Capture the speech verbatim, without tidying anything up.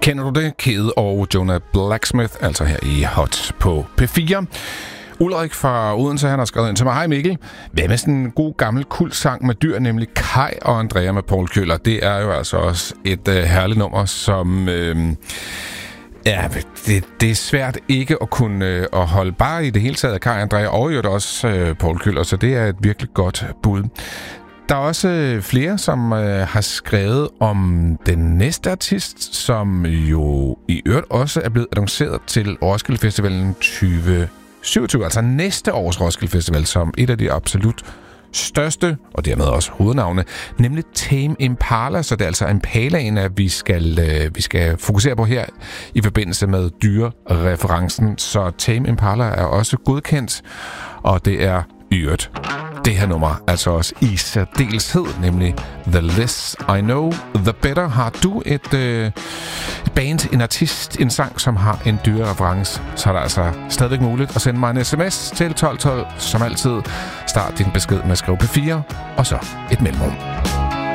Kender du det? Kede og Jonah Blacksmith, altså her i Hot på P fire. Ulrik fra Odense, han har skrevet ind til mig. Hej Mikkel. Hvad med sådan en god gammel kultsang med dyr, nemlig Kai og Andrea med Poul Kjøller? Det er jo altså også et øh, herligt nummer, som... Øh, ja, det, det er svært ikke at kunne øh, at holde bare i det hele taget af Kai og Andrea, og jo også øh, Poul Kjøller, så det er et virkelig godt bud. Der er også flere, som øh, har skrevet om den næste artist, som jo i øvrigt også er blevet annonceret til Roskilde Festivalen tyve syvogtyve, altså næste års Roskilde Festival, som et af de absolut største, og dermed også hovednavne, nemlig Tame Impala. Så det er altså Impalaen, at vi skal, øh, vi skal fokusere på her i forbindelse med dyrereferencen. Så Tame Impala er også godkendt, og det er i øvrigt det her nummer, altså også i særdeleshed, nemlig The Less I Know, The Better. Har du et, øh, et band, en artist, en sang, som har en dyrereference, så er det altså stadigvæk muligt at sende mig en sms til tolv tolv. Som altid, start din besked med at skrive P fire, og så et mellemrum.